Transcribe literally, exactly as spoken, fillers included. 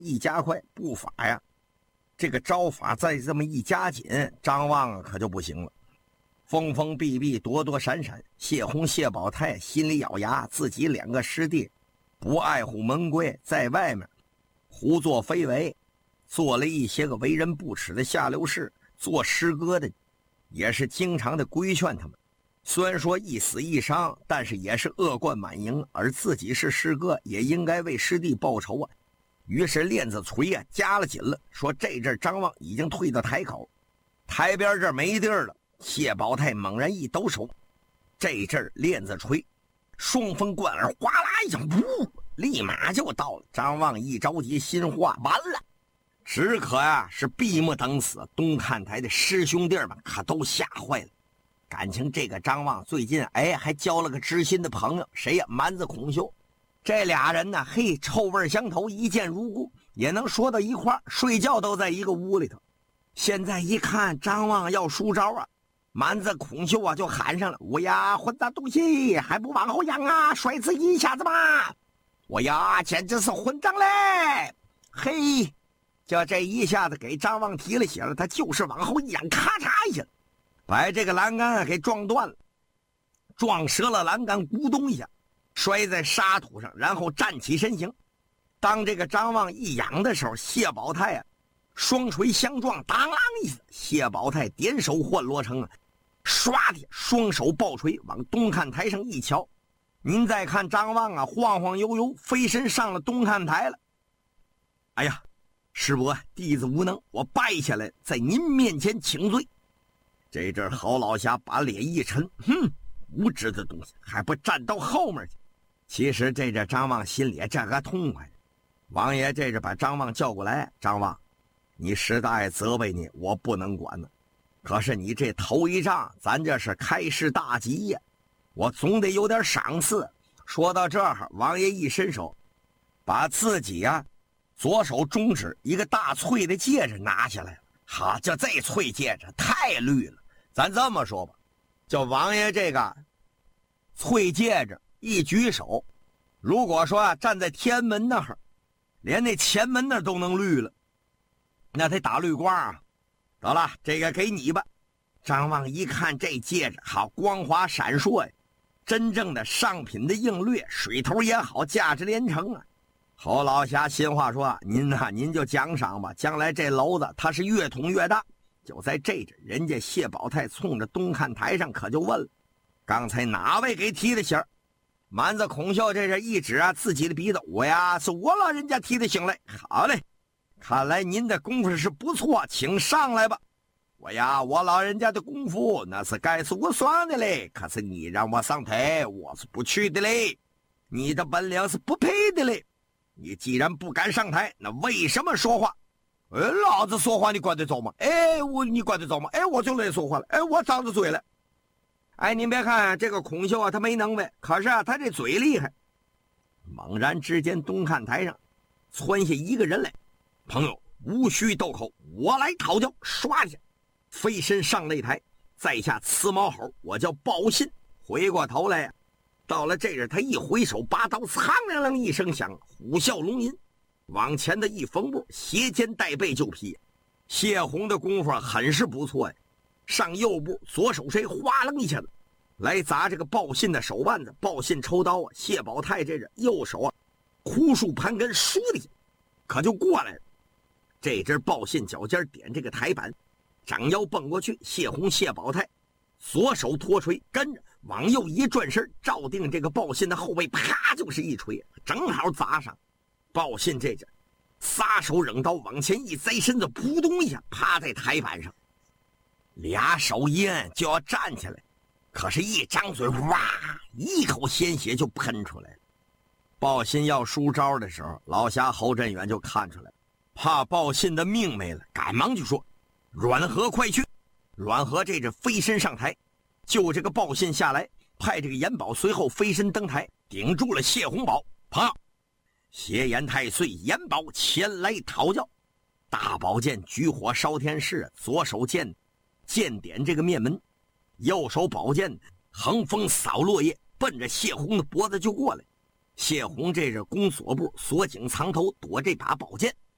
一加快步法呀，这个招法再这么一加紧，张望可就不行了。锋锋避避，躲躲闪闪，谢洪谢宝泰心里咬牙，自己两个师弟不爱护门规，在外面胡作非为，做了一些个为人不耻的下流事。做师哥的也是经常的规劝他们，虽然说一死一伤，但是也是恶贯满盈，而自己是师哥，也应该为师弟报仇啊。于是链子锤啊加了紧了，说这阵张望已经退到台口，台边这没地儿了。谢宝泰猛然一抖手，这阵链子锤双峰贯耳，哗啦一声，噗，立马就到了。张望一着急，心话完了，只可呀、啊、是闭目等死。东看台的师兄弟们可都吓坏了。感情这个张望最近哎还交了个知心的朋友，谁呀？蛮子孔秀。这俩人呢，嘿，臭味相投，一见如故，也能说到一块儿，睡觉都在一个屋里头。现在一看张望要出招啊，蛮子孔秀啊就喊上了：“我呀，混蛋东西，还不往后仰啊，摔自己一下子吧！我呀，简直是混账嘞！”嘿，就这一下子给张望提了血了，他就是往后一仰，咔嚓一下，把这个栏杆啊给撞断了，撞折了栏杆，咕咚一下摔在沙土上，然后站起身形。当这个张望一仰的时候，谢宝泰啊双锤相撞，当啷一下，谢宝泰点手换罗成啊，唰的双手抱锤往东看台上一瞧。您再看张望啊，晃晃悠悠飞身上了东看台了。哎呀，师伯，弟子无能，我败下来，在您面前请罪。这阵郝老侠把脸一沉，哼，无知的东西，还不站到后面去。其实这阵张望心里这个痛快。王爷这阵把张望叫过来，张望，你师大爷责备你，我不能管呢。可是你这头一仗，咱这是开市大吉呀，我总得有点赏赐。说到这儿，王爷一伸手，把自己呀、啊、左手中指一个大翠的戒指拿下来了。好，就这翠戒指太绿了，咱这么说吧，就王爷这个翠戒指一举手，如果说啊站在天安门那儿，连那前门那都能绿了，那得打绿光啊。得了，这个给你吧。张望一看这戒指，好光滑闪烁呀，真正的上品的硬略，水头也好，价值连城啊。侯老侠心话说，您呐、啊，您就奖赏吧，将来这楼子它是越捅越大。就在这阵，人家谢宝泰冲着东看台上可就问了：“刚才哪位给提的醒？”蛮子孔秀这是一指啊自己的鼻子：“我呀，是我老人家提的醒来。”好嘞，看来您的功夫是不错，请上来吧。我呀，我老人家的功夫那是该是我算的嘞，可是你让我上台，我是不去的嘞。你的本领是不配的嘞。你既然不敢上台，那为什么说话？哎，老子说话你管得着吗？哎，我你管得着吗？哎，我就来说话了。哎，我张着嘴了。哎，您别看这个孔秀啊，他没能耐，可是啊，他这嘴厉害。猛然之间，东看台上窜下一个人来，朋友无需斗口，我来讨教。唰一下，飞身上擂台，在下刺毛猴，我叫鲍信。回过头来呀、啊，到了这阵，他一回手，拔刀，苍啷啷一声响，虎啸龙吟，往前的一缝步，斜肩带背就劈。谢洪的功夫很是不错呀，上右步，左手谁哗楞一下子来砸这个鲍信的手腕子。鲍信抽刀啊，谢宝泰这人右手啊，枯树盘根，倏的一下可就过来了。这阵鲍信脚尖点这个台板，掌腰蹦过去，谢洪谢宝泰左手托锤，跟着往右一转身，照定这个鲍信的后背，啪就是一锤，正好砸上。鲍信这阵撒手扔刀往前一栽身子，扑通一下趴在台板上，俩手一摁就要站起来，可是一张嘴，哇，一口鲜血就喷出来了。鲍信要出招的时候，老侠侯振远就看出来了，怕鲍信的命没了，赶忙就说：“阮和快去！”阮和这阵飞身上台，救这个鲍信下来，派这个严宝随后飞身登台，顶住了谢洪宝。朋友，谢严太岁严宝前来讨教。大宝剑举火烧天势，左手剑剑点这个面门，右手宝剑横风扫落叶，奔着谢洪的脖子就过来。谢洪这是弓左部，锁颈藏头，躲这把宝剑。